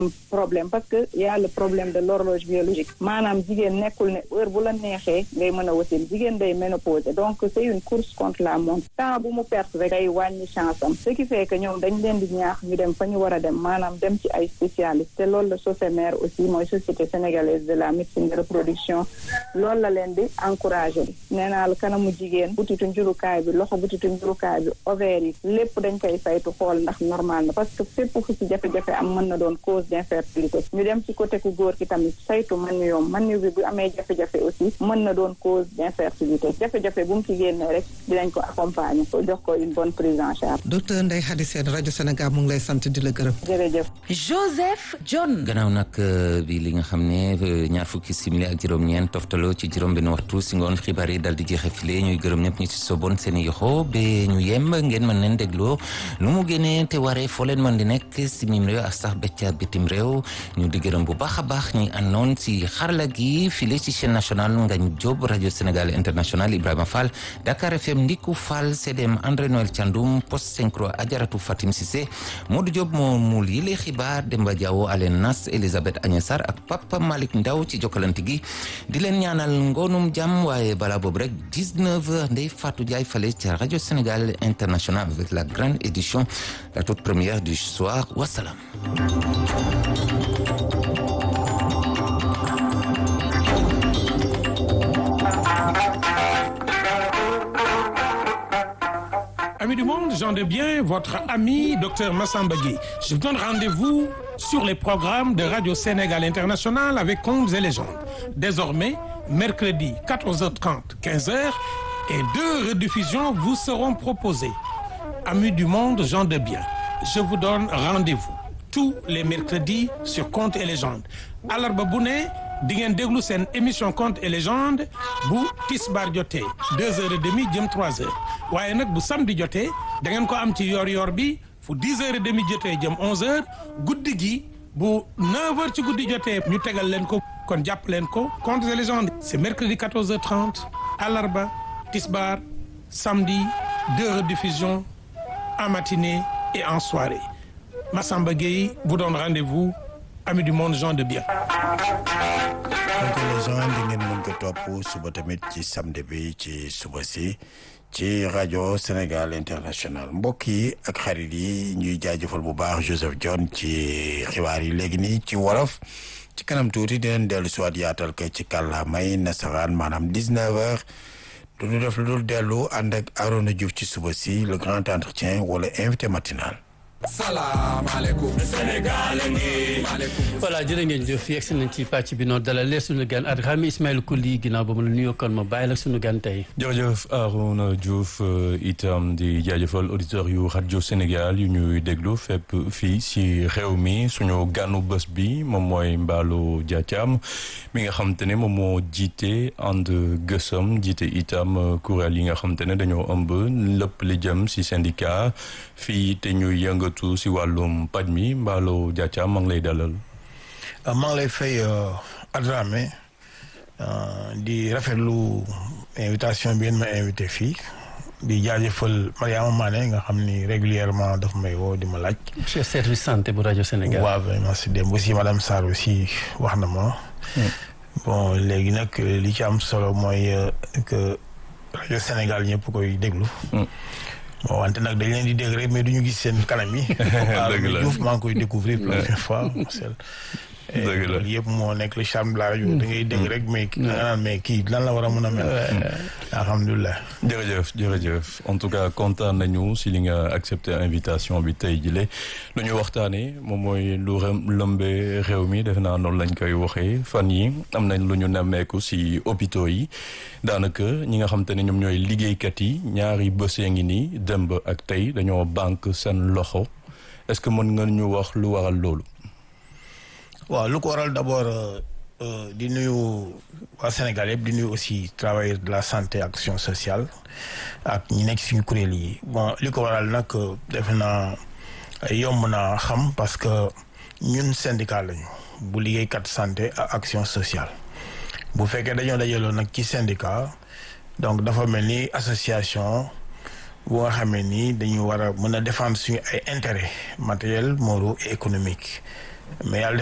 problème parce que y a le problème de l'horloge biologique maanaam jigéen nekkul ne heure bu la neexee ngay mën a wasin jigéen day ménopause donc c'est une course contre la montre temps bu mu perte rek day wàññi chance am ce qui fait que ñoom dañ leen di ñaax ñu dem fa ñu war a dem maanaam dem ci ay spécialistes te loolu la SOSEMER aussi mooy société sénégalaise de la médecine de reproduction loolu la leen di encourager nee naa la kanamu jigéen butitu njurukaay bi loxo butitu njurukaay bi ovaire yi lépp dañ koy saytu xool ndax normal na parce que fépp fu ci jafe-jafe am mën na doon cause d'infertilité ñu dem ci côté ku góor ki tamit saytu man bi bu amee jafe-jafe aussi mën na doon cause d'infertilité jafe-jafe bu mu ci génnee rek dinañ ko accompagner ko jox ko une bonne prise en charge. docteur Ndeye Khady Sène rajo Sénégal mu ngi lay sant di la gërëm. jërëjëf. Joseph John. gannaaw nag bi li nga xam ne ñaar fukki simili ak juróom-ñeent toftaloo ci juróom-benn waxtu si ngoon xibaar yi dal di jeexe file ñuy gërëm ñëpp ñu ci soboon seen i yoxo ba ñu yem ngeen mën leen dégloo nu mu génnee te waree foo leen mën di nekk si mim réew ak sax becca bitim réew ñu di gërëm bu baax a baax ñi àndoon si xarala gi file ci chaîne nationale Ngagne Diop rajo Sénégal international Ibrahima Fall Dakar FM Ndiku Fall CDM André Noël Thiandoum post synchro Adjaratou Fatim Cissé Modou Diop moo muul yi lay xibaar Demba Diawo Alen Nas Elisabeth Agnès Sarr ak Papa Malick Ndaw ci jokkalante gi di leen ñaanal ngoonum jàmm waaye balaa boobu rek 19h Ndeye Fatou Ndiaye fale ci rajo Sénégal international avec la grande édition la toute première du soir wassalam. Amis du monde, j'en ai bien votre ami Dr Massamba Gueye. Je vous donne rendez-vous sur les programmes de Radio Sénégal International avec Contes et légendes. Désormais, mercredi 14h30, 15h et 2 rediffusions vous seront proposées. Amis du monde, j'en ai bien. Je vous donne rendez-vous tous les mercredis sur Contes et légendes. Alarba bu ne di ngeen déglu seen émission Contes et légendes bu tisbaar jotee 2h30 jëm 3h waaye nag bu samedi jotee da ngeen ko am ci yor-yor bi fu 10h30 jotee jëm 11h guddi gi bu 9h ci guddi jotee ñu tegal leen ko kon jàpp leen ko Contes et légendes c'est mercredi 14h30 alarba tisbaar samedi 2 rediffusions en matinée et en soirée Massamba Gueye vous donne rendez-vous. Amis du monde, gens de bien. Contes et légendes di ngeen mën ko topp suba tamit ci samedi bi ci suba si ci rajo Sénégal international mbokk yi ak xarit yi ñuy jaajëfal bu baax Joseph John ci xibaar yi léegi nii ci wolof ci kanam tuuti dinañ dellu si waat yaatal ko ci kàllaamay nasaraan maanaam 19h du def lu dul dellu ànd ak Arona Diouf ci suba si le grand entretien wala invité matinal. salaamaaleykum Sénégal ngi voilà jërë ngeen jëf yegg si nañ ci pàcc bi noonu dalal leer suñu gan Adramé Ismaël Kouly ginnaaw ba mu la nuyoo kon ma bàyyi la suñu gan tey. jërëjëf Arouna Diouf itam di jaajëfal auditeurs yu rajo Sénégal yu ñuy déglu fépp fii si réew mi suñu ganu bés bi moom mooy Mballo Dia Thiam mi nga xam te ne moom moo jiite ànd gësëm jiite itam kuréel yi nga xam te ne dañoo ëmb lépp li jëm si syndicat fii te ñuy yëngatu si wàllum paj mi Mballo Dia Thiam maa ngi lay dalal. maa ngi lay fay Adramé di rafetlu invitation bi ngeen ma invité fii di jaajëfal Mariama Mané nga xam ni régulièrement daf may woo di ma laaj. chef service santé bu rajo Sénégal. waaw vraiment si démb aussi madame Sarr aussi wax na ma. bon léegi nag li ci am solo mooy que rajo Sénégal ñëpp koy déglu. bon wante nag dañ leen di dégg rek mais du ñu gis seen kanam yi. dëgg la Diouf maa ngi koy découvrir première fois. dëgg la loolu yëpp moo nekk le charme de la rajo da ngay dégg rek mais da nga naan mais kii lan la war a mën a mel. alhamdulilah. jërëjëf en tout cas kontaan nañu si li nga accepté invitation bi tey jile lu ñu waxtaanee moom mooy lu lëmbee réew mi defe naa noonu lañ koy waxee fan yi am nañ lu ñu nemmeeku si hôpitaux yi daanaka ñi nga xam te ne ñoom ñooy liggéeykat yi ñaari bësee ngi nii démb ak tey dañoo banque seen loxo est-ce que mën nga ñu wax lu waral loolu. waaw lu ko waral d'abord di nuyu waa Sénégal yëpp di nuyu aussi travailleurs de la santé action sociale ak ñi nekk suñu kuréel yi bon li ko waral nag defe naa yomb naa xam parce que ñun syndicat lañu bu liggéeykat santé ak action sociale bu fekkee dañoo dajaloo nag ci syndicat donc dafa mel ni association bu nga xamee ni dañu war a mën a défendre suñu ay intérêts matériels moraux et économiques mais yàlla